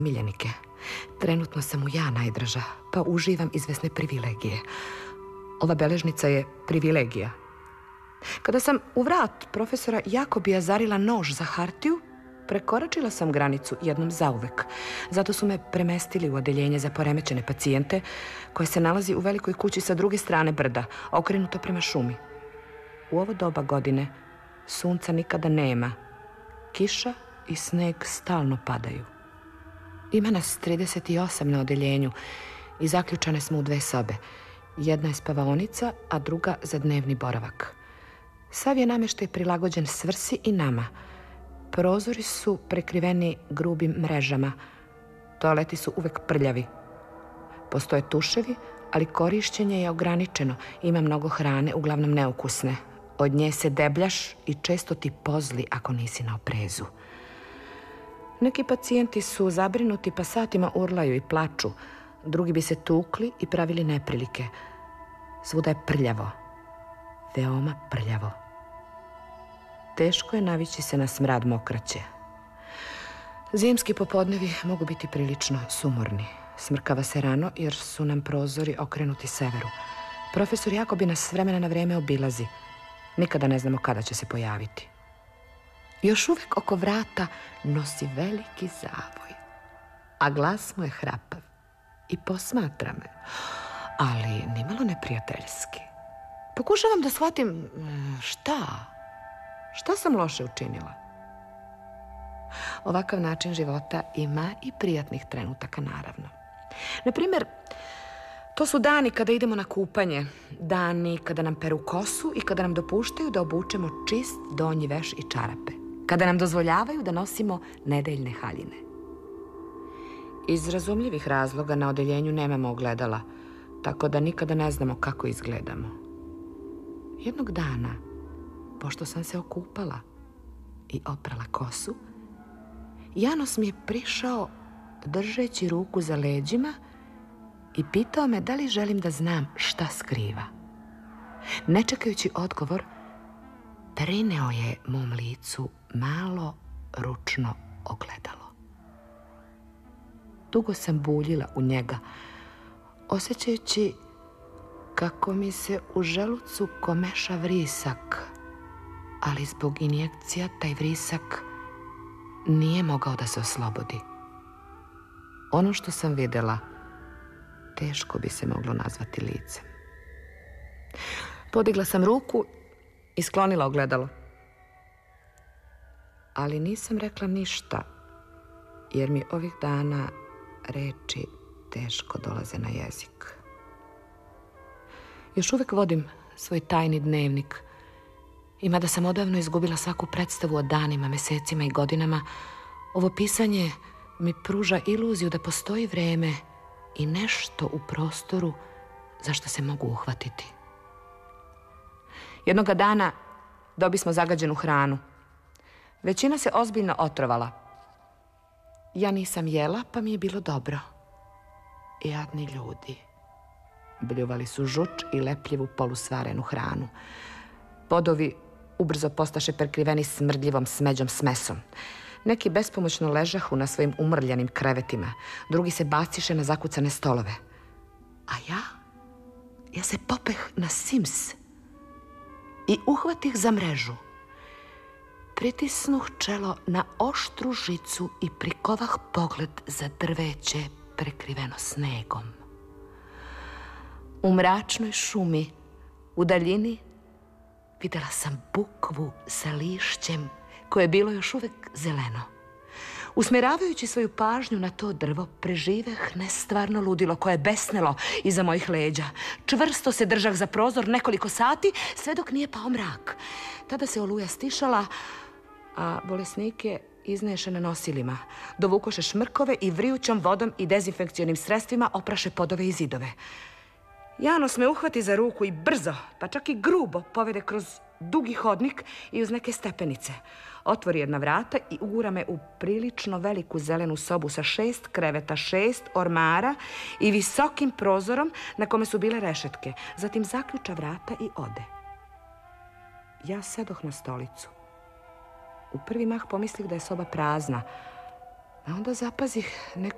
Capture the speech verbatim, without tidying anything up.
miljenike. Trenutno sam mu ja najdraža, pa uživam izvesne privilegije. Ova beležnica je privilegija. Kada sam u vrat profesora Jakobija zarila nož za hartiju, prekoračila sam granicu jednom zauvek. Zato su me premestili u odeljenje za poremećene pacijente, koje se nalazi u velikoj kući sa druge strane brda, okrenuto prema šumi. U ovo doba godine sunca nikada nema. Kiša i sneg stalno padaju. Ima nas trideset osam na odeljenju i zaključane smo u dve sobe. Jedna je spavaonica, a druga za dnevni boravak. Sav je nameštaj prilagođen svrsi i nama. Prozori su prekriveni grubim mrežama. Toaleti su uvek prljavi. Postoje tuševi, ali korišćenje je ograničeno. Ima mnogo hrane, uglavnom neukusne. Od nje se debljaš i često ti pozli ako nisi na oprezu. Neki pacijenti su zabrinuti pa satima urlaju i plaču. Drugi bi se tukli i pravili neprilike. Svuda je prljavo. Veoma prljavo. Teško je navići se na smrad mokraće. Zimski popodnevi mogu biti prilično sumorni. Smrkava se rano jer su nam prozori okrenuti severu. Profesor Jakobi nas s vremena na vreme obilazi. Nikada ne znamo kada će se pojaviti. Još uvek oko vrata nosi veliki zavoj, a glas mu je hrapav i posmatra me, ali nimalo neprijateljski. Pokušavam da shvatim šta, šta sam loše učinila. Ovakav način života ima i prijatnih trenutaka, naravno. Na primjer, to su dani kada idemo na kupanje, dani kada nam peru kosu i kada nam dopuštaju da obučemo čist donji veš i čarape, kada nam dozvoljavaju da nosimo nedeljne haljine. Iz razumljivih razloga na odeljenju nemamo ogledala, tako da nikada ne znamo kako izgledamo. Jednog dana, pošto sam se okupala i oprala kosu, Janos mi je prišao držeći ruku za leđima i pitao me da li želim da znam šta skriva. Ne čekajući odgovor, prineo je mom licu malo ručno ogledalo. Dugo sam buljila u njega, osjećajući kako mi se u želucu komeša vrisak, ali zbog injekcija taj vrisak nije mogao da se oslobodi. Ono što sam videla teško bi se moglo nazvati licem. Podigla sam ruku i sklonila ogledalo. Ali nisam rekla ništa, jer mi ovih dana reči teško dolaze na jezik. Još uvek vodim svoj tajni dnevnik i mada sam odavno izgubila svaku predstavu o danima, mesecima i godinama, ovo pisanje mi pruža iluziju da postoji vreme i nešto u prostoru za što se mogu uhvatiti. Jednoga dana dobismo zagađenu hranu. Većina se ozbiljno otrovala. Ja nisam jela, pa mi je bilo dobro. Jadni ljudi. Bljuvali su žuč i lepljivu polusvarenu hranu. Podovi ubrzo postaše prekriveni smrdljivom smeđom s mesom. Neki bespomoćno ležahu na svojim umrljanim krevetima, drugi se baciše na zakucane stolove. A ja, ja se popeh na Sims i uhvatih za mrežu. Pritisnuh čelo na oštru žicu i prikovah pogled za drveće prekriveno snegom. U mračnoj šumi, u daljini, videla sam bukvu sa lišćem koje je bilo još uvek zeleno. Usmeravajući svoju pažnju na to drvo, preživeh nestvarno ludilo koje je besnelo iza mojih leđa. Čvrsto se držah za prozor nekoliko sati, sve dok nije pao mrak. Tada se oluja stišala, a bolesnike iznešene nosilima. Dovukoše šmrkove i vrijućom vodom i dezinfekcionim sredstvima opraše podove i zidove. Janos me uhvati za ruku i brzo, pa čak i grubo, povede kroz dugi hodnik i uz neke stepenice. Otvori jedna vrata i ugura me u prilično veliku zelenu sobu sa šest kreveta, šest ormara i visokim prozorom na kome su bile rešetke. Zatim zaključa vrata i ode. Ja sedoh na stolicu. U prvi mah pomislih da je soba prazna, a onda zapazih neku